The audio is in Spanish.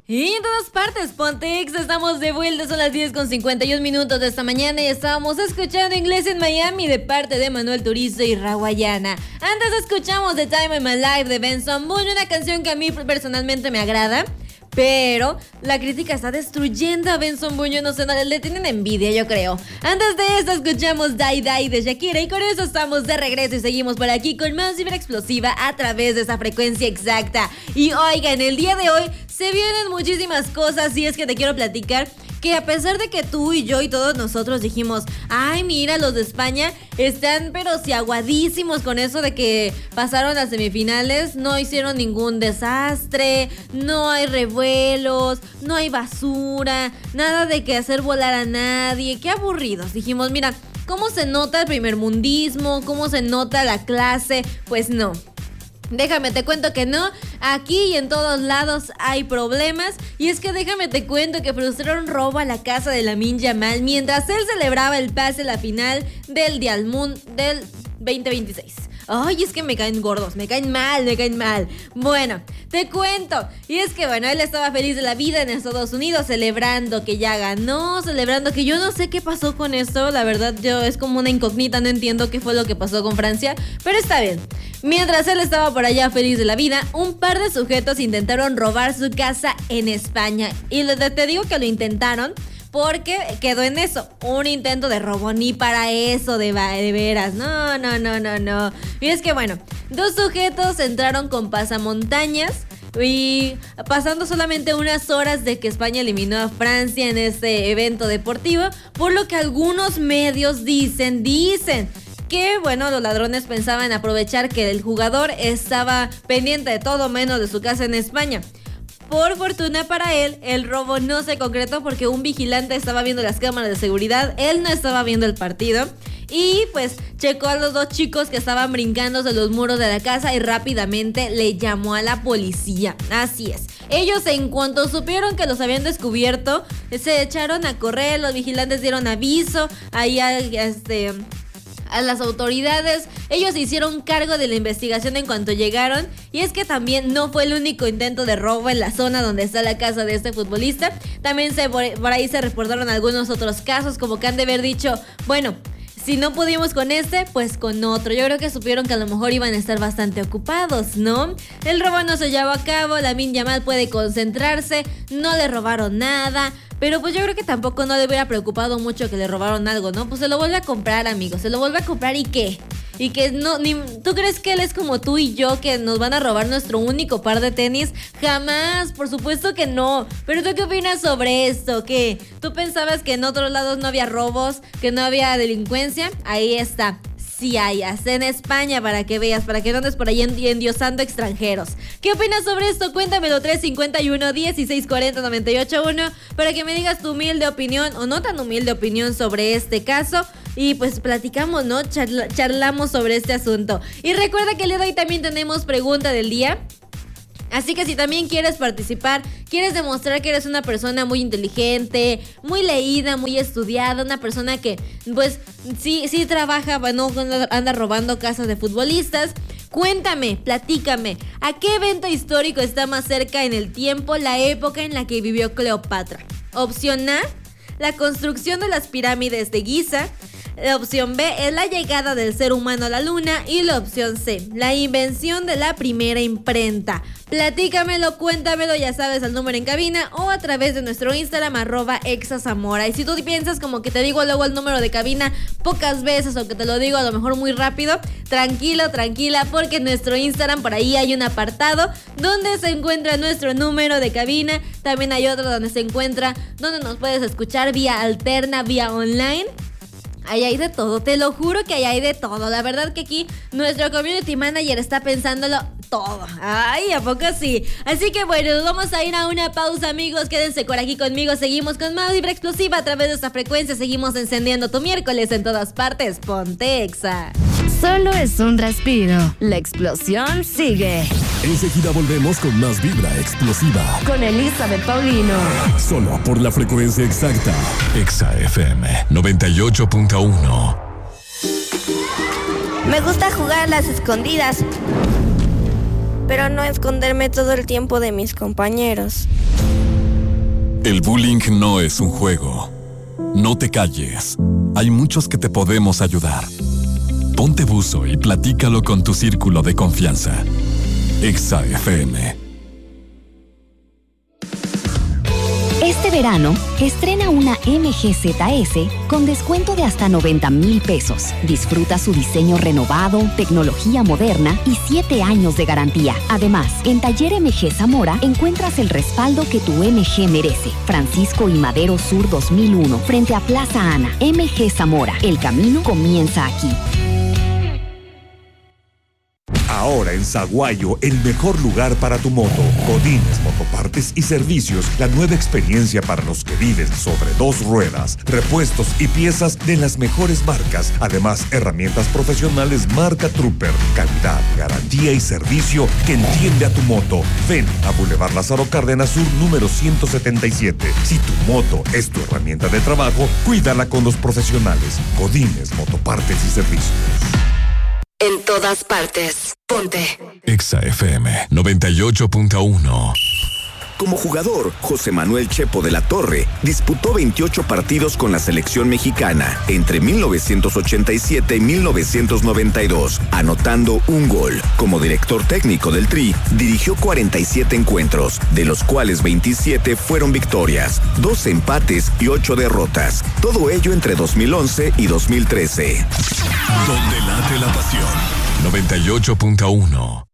Y en todas partes, Ponte Exa, estamos de vuelta, son las 10:51 de esta mañana y estábamos escuchando Inglés en Miami de parte de Manuel Turizo y Rawayana. Antes escuchamos The Time in My Life de Benson Boone, una canción que a mí personalmente me agrada. Pero la crítica está destruyendo a Benson Boone, no sé, le tienen envidia, yo creo. Antes de esto escuchamos Die Die de Shakira y con eso estamos de regreso y seguimos por aquí con más vibra explosiva a través de esa frecuencia exacta. Y oigan, el día de hoy se vienen muchísimas cosas y es que te quiero platicar que a pesar de que tú y yo y todos nosotros dijimos, ay mira, los de España están pero si aguadísimos con eso de que pasaron a semifinales, no hicieron ningún desastre, no hay revuelos, no hay basura, nada de que hacer volar a nadie, qué aburridos. Dijimos, mira, ¿cómo se nota el primermundismo? ¿Cómo se nota la clase? Pues no. Déjame te cuento que no, aquí y en todos lados hay problemas. Y es que déjame te cuento que frustraron robo a la casa de Lamine Yamal mientras él celebraba el pase a la final del Diamond del 2026. Ay, es que me caen gordos, me caen mal. Bueno, te cuento. Y es que bueno, él estaba feliz de la vida en Estados Unidos, celebrando que ya ganó, celebrando que yo no sé qué pasó con esto. La verdad, yo es como una incógnita, no entiendo qué fue lo que pasó con Francia, pero está bien. Mientras él estaba por allá feliz de la vida, un par de sujetos intentaron robar su casa en España. Y te digo que lo intentaron porque quedó en eso, un intento de robo, ni para eso de veras, no. Y es que bueno, dos sujetos entraron con pasamontañas y pasando solamente unas horas de que España eliminó a Francia en este evento deportivo, por lo que algunos medios dicen que bueno, los ladrones pensaban aprovechar que el jugador estaba pendiente de todo menos de su casa en España. Por fortuna para él, el robo no se concretó porque un vigilante estaba viendo las cámaras de seguridad, él no estaba viendo el partido y pues checó a los dos chicos que estaban brincándose los muros de la casa y rápidamente le llamó a la policía. Así es, ellos en cuanto supieron que los habían descubierto, se echaron a correr, los vigilantes dieron aviso ahí a las autoridades. Ellos se hicieron cargo de la investigación en cuanto llegaron. Y es que también no fue el único intento de robo en la zona donde está la casa de este futbolista. También por ahí se reportaron algunos otros casos, como que han de haber dicho, bueno, si no pudimos con este, pues con otro. Yo creo que supieron que a lo mejor iban a estar bastante ocupados, ¿no? El robo no se llevó a cabo, Lamine Yamal puede concentrarse, no le robaron nada. Pero pues yo creo que tampoco no le hubiera preocupado mucho que le robaron algo, ¿no? Pues se lo vuelve a comprar, amigos, se lo vuelve a comprar ¿y qué? Y que no, ¿tú crees que él es como tú y yo que nos van a robar nuestro único par de tenis? Jamás, por supuesto que no. Pero ¿tú qué opinas sobre esto? ¿Qué? ¿Tú pensabas que en otros lados no había robos, que no había delincuencia? Ahí está. Sí hay, hasta en España para que veas, para que no andes por ahí endiosando extranjeros. ¿Qué opinas sobre esto? Cuéntamelo 351-1640-981 para que me digas tu humilde opinión o no tan humilde opinión sobre este caso. Y pues platicamos, ¿no? Charlamos sobre este asunto. Y recuerda que el día de hoy también tenemos pregunta del día. Así que si también quieres participar, quieres demostrar que eres una persona muy inteligente, muy leída, muy estudiada, una persona que pues sí trabaja, no anda robando casas de futbolistas, cuéntame, platícame, ¿a qué evento histórico está más cerca en el tiempo la época en la que vivió Cleopatra? Opción A, la construcción de las pirámides de Giza. La opción B es la llegada del ser humano a la luna. Y la opción C, la invención de la primera imprenta. Platícamelo, cuéntamelo, ya sabes, al número en cabina o a través de nuestro Instagram, @exazamora. Y si tú piensas como que te digo luego el número de cabina pocas veces o que te lo digo a lo mejor muy rápido, tranquila, porque en nuestro Instagram por ahí hay un apartado donde se encuentra nuestro número de cabina. También hay otro donde se encuentra donde nos puedes escuchar vía alterna, vía online. Ahí hay de todo, te lo juro que ahí hay de todo. La verdad que aquí nuestro community manager está pensándolo todo. Ay, ¿a poco sí? Así que bueno, nos vamos a ir a una pausa, amigos. Quédense por aquí conmigo. Seguimos con más vibra explosiva a través de esta frecuencia. Seguimos encendiendo tu miércoles en todas partes. Ponte Exa. Solo es un respiro. La explosión sigue. Enseguida volvemos con más vibra explosiva. Con Elizabeth Paulino. Solo por la frecuencia exacta. Exa FM 98.1. Me gusta jugar a las escondidas, pero no esconderme todo el tiempo de mis compañeros. El bullying no es un juego. No te calles. Hay muchos que te podemos ayudar. Ponte buzo y platícalo con tu círculo de confianza. Exa FM. Este verano, estrena una MG-ZS con descuento de hasta 90,000 pesos. Disfruta su diseño renovado, tecnología moderna y 7 años de garantía. Además, en Taller MG Zamora encuentras el respaldo que tu MG merece. Francisco y Madero Sur 2001, frente a Plaza Ana. MG Zamora, el camino comienza aquí. Ahora en Saguayo, el mejor lugar para tu moto. Godínez Motopartes y Servicios, la nueva experiencia para los que viven sobre 2 ruedas. Repuestos y piezas de las mejores marcas. Además, herramientas profesionales marca Trooper. Calidad, garantía y servicio que entiende a tu moto. Ven a Boulevard Lázaro Cárdenas Sur, número 177. Si tu moto es tu herramienta de trabajo, cuídala con los profesionales. Godínez Motopartes y Servicios. En todas partes. Ponte. Exa FM 98.1. Como jugador, José Manuel Chepo de la Torre disputó 28 partidos con la selección mexicana entre 1987 y 1992, anotando un gol. Como director técnico del Tri, dirigió 47 encuentros, de los cuales 27 fueron victorias, 2 empates y 8 derrotas. Todo ello entre 2011 y 2013. Donde late la pasión. 98.1.